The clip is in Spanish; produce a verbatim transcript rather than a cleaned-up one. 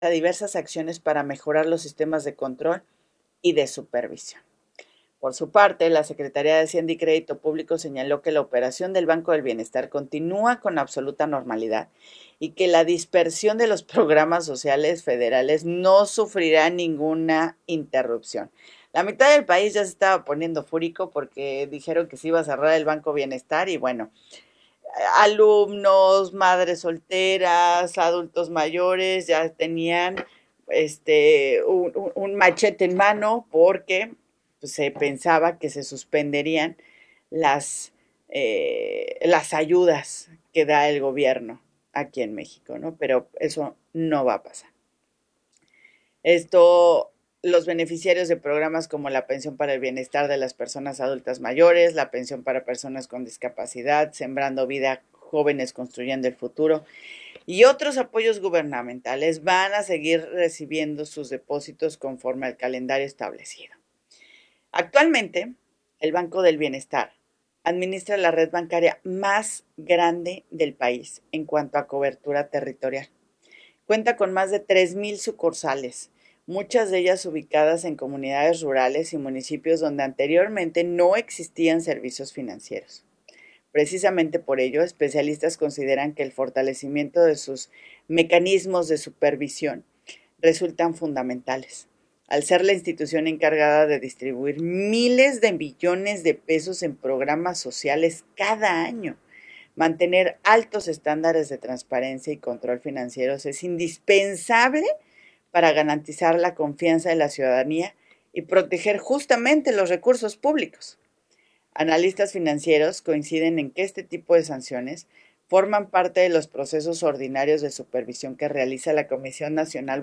diversas acciones para mejorar los sistemas de control y de supervisión. Por su parte, la Secretaría de Hacienda y Crédito Público señaló que la operación del Banco del Bienestar continúa con absoluta normalidad y que la dispersión de los programas sociales federales no sufrirá ninguna interrupción. La mitad del país ya se estaba poniendo fúrico porque dijeron que se iba a cerrar el Banco Bienestar y bueno, alumnos, madres solteras, adultos mayores ya tenían este un, un machete en mano porque pues, se pensaba que se suspenderían las, eh, las ayudas que da el gobierno aquí en México, ¿no? Pero eso no va a pasar. Esto, los beneficiarios de programas como la pensión para el bienestar de las personas adultas mayores, la pensión para personas con discapacidad, Sembrando Vida, Jóvenes Construyendo el Futuro y otros apoyos gubernamentales van a seguir recibiendo sus depósitos conforme al calendario establecido. Actualmente, el Banco del Bienestar administra la red bancaria más grande del país en cuanto a cobertura territorial. Cuenta con más de tres mil sucursales, muchas de ellas ubicadas en comunidades rurales y municipios donde anteriormente no existían servicios financieros. Precisamente por ello, especialistas consideran que el fortalecimiento de sus mecanismos de supervisión resultan fundamentales, al ser la institución encargada de distribuir miles de millones de pesos en programas sociales cada año. Mantener altos estándares de transparencia y control financieros es indispensable para garantizar la confianza de la ciudadanía y proteger justamente los recursos públicos. Analistas financieros coinciden en que este tipo de sanciones forman parte de los procesos ordinarios de supervisión que realiza la Comisión Nacional